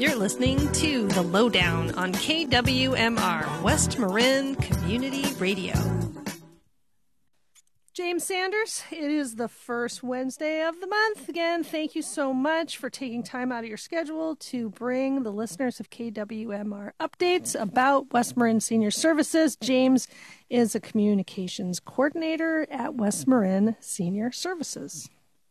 You're listening to The Lowdown on KWMR, West Marin Community Radio. James Sanders, it is the first Wednesday of the month. Again, thank you so much for taking time out of your schedule to bring the listeners of KWMR updates about West Marin Senior Services. James is a communications coordinator at West Marin Senior Services.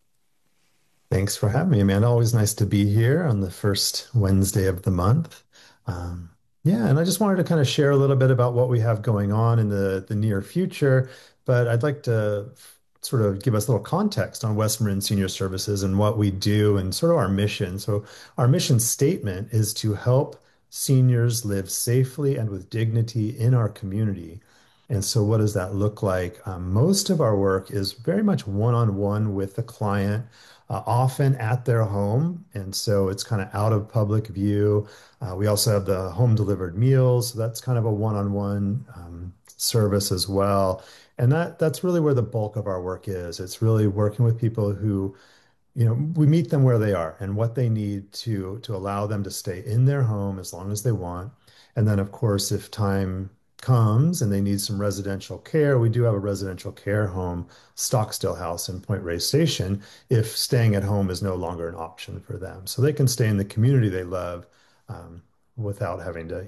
Thanks for having me, Amanda. Always nice to be here on the first Wednesday of the month. And I just wanted to kind of share a little bit about what we have going on in the near future, but I'd like to sort of give us a little context on West Marin Senior Services and what we do and sort of our mission. So our mission statement is to help seniors live safely and with dignity in our community. And so what does that look like? Most of our work is very much one-on-one with the client, often at their home. And so it's kind of out of public view. We also have the home delivered meals. So that's kind of a one-on-one service as well. And that's really where the bulk of our work is. It's really working with people who, we meet them where they are and what they need to allow them to stay in their home as long as they want. And then, of course, if time comes and they need some residential care, we do have a residential care home, Stockstill House in Point Reyes Station, if staying at home is no longer an option for them. So they can stay in the community they love without having to,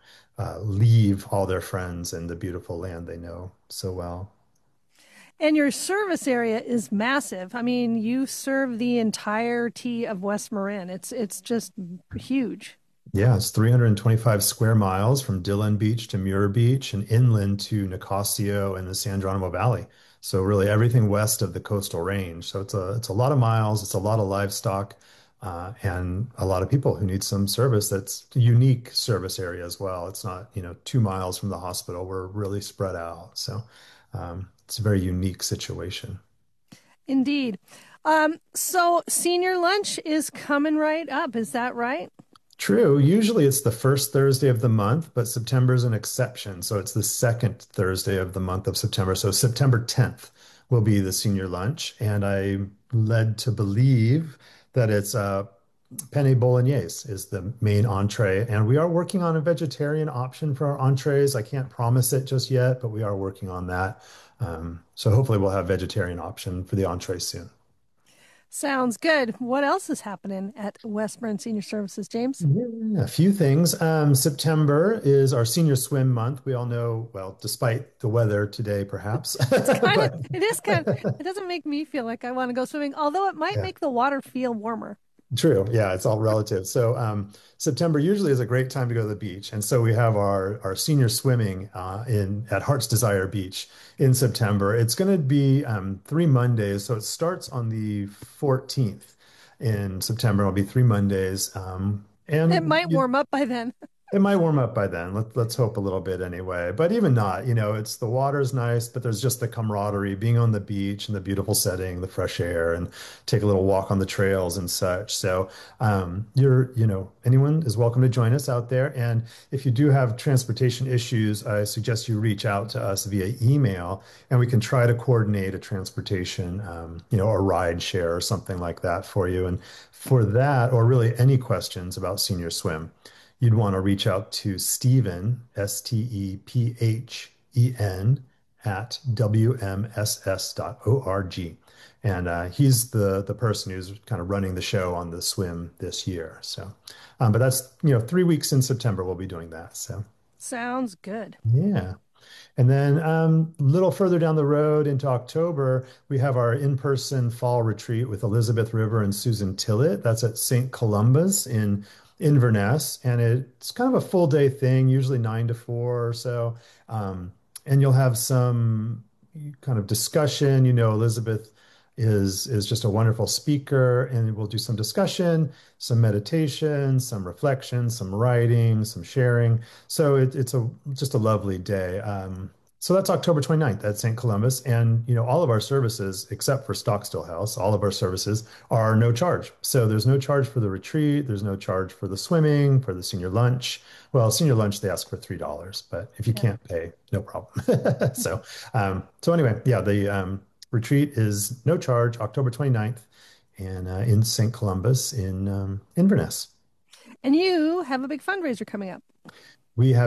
leave all their friends and the beautiful land they know so well. And your service area is massive. I mean, you serve the entirety of West Marin. It's just huge. Yeah, it's 325 square miles from Dillon Beach to Muir Beach and inland to Nicasio and the San Geronimo Valley. So really everything west of the coastal range. So it's a lot of miles, it's a lot of livestock, and a lot of people who need some service that's a unique service area as well. It's not, 2 miles from the hospital. We're really spread out. So it's a very unique situation. Indeed. So senior lunch is coming right up. Is that right? True. Usually it's the first Thursday of the month, but September is an exception. So it's the second Thursday of the month of September. So September 10th will be the senior lunch. And I'm led to believe that it's penne bolognese is the main entree. And we are working on a vegetarian option for our entrees. I can't promise it just yet, but we are working on that. So hopefully we'll have vegetarian option for the entree soon. Sounds good. What else is happening at West Marin Senior Services, James? Yeah, a few things. September is our senior swim month. We all know, well, despite the weather today, perhaps. It doesn't make me feel like I want to go swimming, although it might make the water feel warmer. True. Yeah, it's all relative. So September usually is a great time to go to the beach. And so we have our senior swimming at Heart's Desire Beach in September. It's going to be 3 Mondays. So it starts on the 14th in September. It'll be 3 Mondays. And it might warm up by then. It might warm up by then. Let's hope a little bit anyway. But even not, it's the water's nice, but there's just the camaraderie, being on the beach and the beautiful setting, the fresh air, and take a little walk on the trails and such. So anyone is welcome to join us out there. And if you do have transportation issues, I suggest you reach out to us via email, and we can try to coordinate a transportation, a ride share or something like that for you. And for that, or really any questions about Senior Swim, you'd want to reach out to Stephen, Stephen, at wmss.org. And he's the person who's kind of running the show on the swim this year. So, but that's, 3 weeks in September, we'll be doing that. So sounds good. Yeah. And then a little further down the road into October, we have our in-person fall retreat with Elizabeth River and Susan Tillett. That's at St. Columba's in Inverness, and it's kind of a full day thing, usually 9 to 4 or so. And you'll have some kind of discussion. Elizabeth is just a wonderful speaker, and we'll do some discussion, some meditation, some reflection, some writing, some sharing. So it's just a lovely day. So that's October 29th at St. Columba's. And, all of our services, except for Stockstill House, all of our services are no charge. So there's no charge for the retreat. There's no charge for the swimming, for the senior lunch. Well, senior lunch, they ask for $3, but if you can't pay, no problem. So anyway, yeah, the retreat is no charge, October 29th, and in St. Columba's in Inverness. And you have a big fundraiser coming up. We have